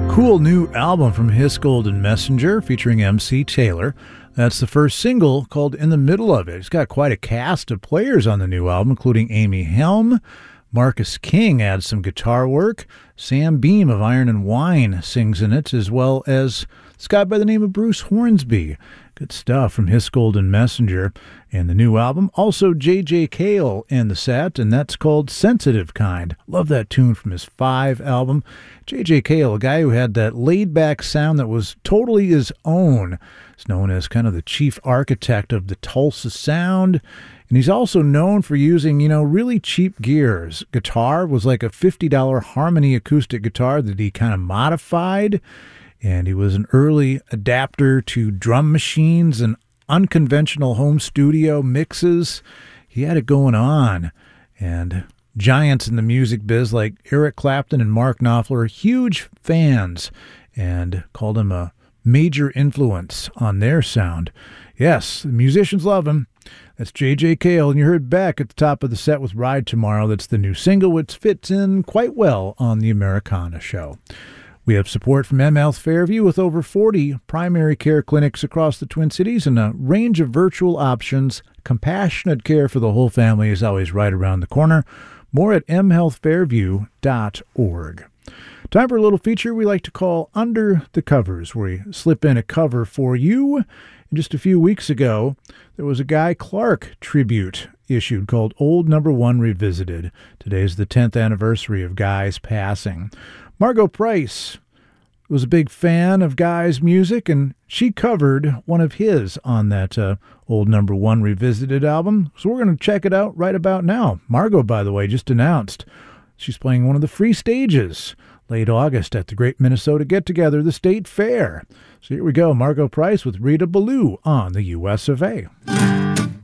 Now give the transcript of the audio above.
Cool new album from His Golden Messenger featuring MC Taylor. That's the first single, called In the Middle of It. It's got quite a cast of players on the new album, including Amy Helm. Marcus King adds some guitar work. Sam Beam of Iron and Wine sings in it, as well as this guy by the name of Bruce Hornsby. Good stuff from His Golden Messenger and the new album. Also J.J. Cale in the set, and that's called Sensitive Kind. Love that tune from his 5 album. J.J. Cale, a guy who had that laid-back sound that was totally his own. He's known as kind of the chief architect of the Tulsa sound. And he's also known for using, really cheap gears. Guitar was like a $50 Harmony acoustic guitar that he kind of modified. And he was an early adapter to drum machines and unconventional home studio mixes. He had it going on. And giants in the music biz like Eric Clapton and Mark Knopfler are huge fans and called him a major influence on their sound. Yes, the musicians love him. That's J.J. Cale, and you heard Beck at the top of the set with Ride Tomorrow. That's the new single, which fits in quite well on the Americana show. We have support from mHealth Fairview with over 40 primary care clinics across the Twin Cities and a range of virtual options. Compassionate care for the whole family is always right around the corner. More at mhealthfairview.org. Time for a little feature we like to call Under the Covers, where we slip in a cover for you. And just a few weeks ago, there was a Guy Clark tribute issued called Old Number One Revisited. Today's the 10th anniversary of Guy's passing. Margo Price was a big fan of Guy's music, and she covered one of his on that Old Number One Revisited album. So we're going to check it out right about now. Margo, by the way, just announced she's playing one of the free stages late August at the Great Minnesota Get-Together, the State Fair. So here we go, Margo Price with Rita Ballou on the US of A.